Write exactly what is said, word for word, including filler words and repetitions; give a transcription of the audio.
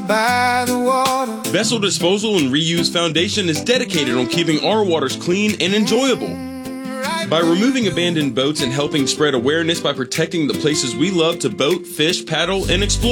by the water. Vessel Disposal and Reuse Foundation is dedicated on keeping our waters clean and enjoyable. By removing abandoned boats and helping spread awareness by protecting the places we love to boat, fish, paddle, and explore.